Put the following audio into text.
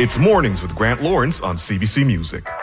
It's Mornings with Grant Lawrence on CBC Music.